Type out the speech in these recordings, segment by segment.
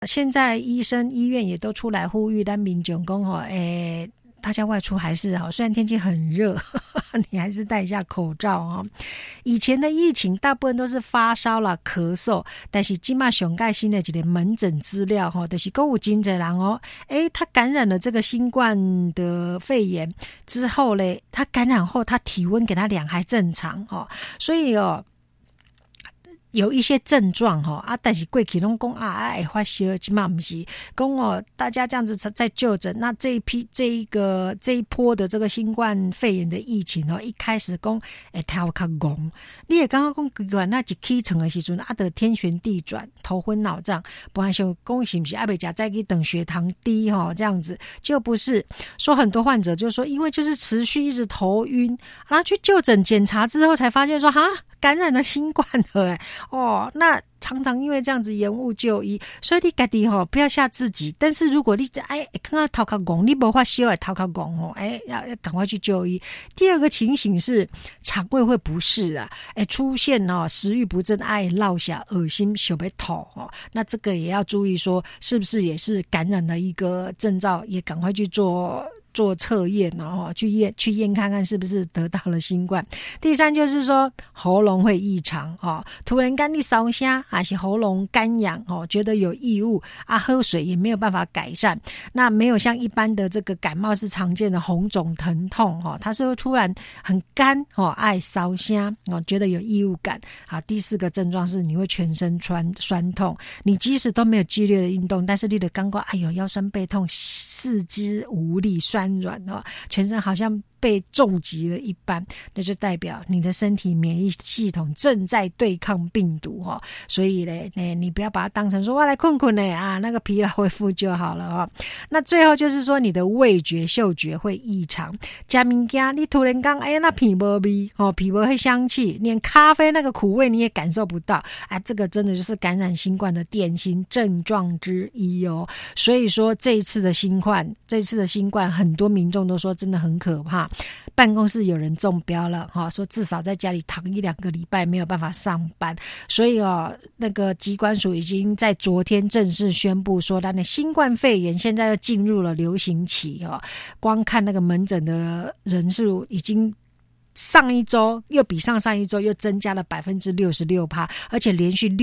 现在医生医院也都出来呼吁咱民众讲大家外出还是虽然天气很热你还是戴一下口罩以前的疫情大部分都是发烧啦咳嗽，但是现在上盖新的一个门诊资料就是说有很多人他感染了这个新冠的肺炎之后咧，他感染后他体温给他量还正常所以有一些症状但是过去都说会发烧，现在不是说大家这样子在就诊，那这一波的这个新冠肺炎的疫情一开始说会头较戆，你也刚刚说那一起床的时阵就天旋地转头昏脑胀，本来想说是不是不吃再去等血糖低这样子，就不是说很多患者就说因为就是持续一直头晕，然后去就诊检查之后才发现说感染了新冠了那常常因为这样子延误就医，所以你自己不要吓自己。但是如果你看到头壳拱，你没发烧头壳拱要赶快去就医。第二个情形是肠胃会不适出现食欲不振，落下恶心想要吐那这个也要注意说是不是也是感染的一个征兆，也赶快去做测验去验看看是不是得到了新冠。第三就是说喉咙会异常突然间你烧声还是喉咙干痒觉得有异物喝水也没有办法改善，那没有像一般的这个感冒是常见的红肿疼痛它是会突然很干爱烧声觉得有异物感第四个症状是你会全身酸痛，你即使都没有剧烈的运动，但是你的感觉哎呦腰酸背痛，四肢无力酸软全身好像被重击了一般，那就代表你的身体免疫系统正在对抗病毒所以你不要把它当成说我来困那个疲劳恢复就好了那最后就是说你的味觉嗅觉会异常，吃东西你突然间那皮没味皮没会香气，连咖啡那个苦味你也感受不到这个真的就是感染新冠的典型症状之一所以说这一次的新冠很多民众都说真的很可怕，办公室有人中标了说至少在家里躺1-2个礼拜没有办法上班，所以那个疾管署已经在昨天正式宣布说那新冠肺炎现在又进入了流行期光看那个门诊的人数已经上一周又比上一周又增加了 66%， 而且连续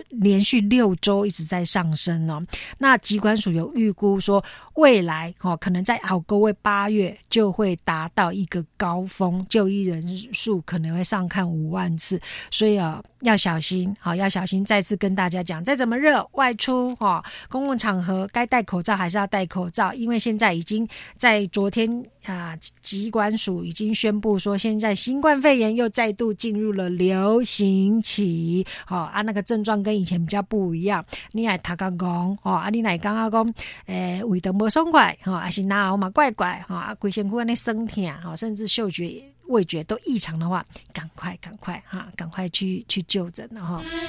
6周一直在上升那疾管署有预估说未来可能在后个月8月就会达到一个高峰，就医人数可能会上看5万次，所以要小心要小心。再次跟大家讲，再怎么热外出公共场合该戴口罩还是要戴口罩，因为现在已经在昨天疾管署已经宣布说现在新冠肺炎又再度进入了流行期那个症状跟以前比较不一样，你还头壳戆你还感觉讲胃肠不爽快还是哪有嘛怪怪规身躯那酸痛甚至嗅觉味觉都异常的话，赶快去就诊